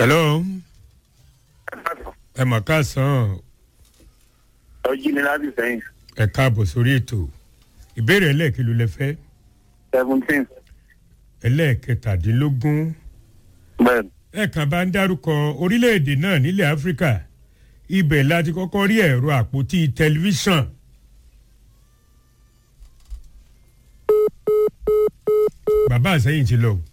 hello. ẹ mà káàsán. ọjí ni láti sẹ́yìn. ẹ káàbọ̀ sórí ètò ìbéèrè ẹlẹ́ẹ̀kìlú lẹ fẹ́. 17. ẹlẹ́ẹ̀kẹtàdínlógún. bẹ́ẹ̀ni. ẹ kàn bá ń dárúkọ orílẹ̀-èdè náà nílẹ̀ áfíríkà ibẹ̀ láti kọ́kọ́ rí ẹ̀rọ àpótí tẹlifíṣàn. bàbá àsẹ́yìn ti lọ.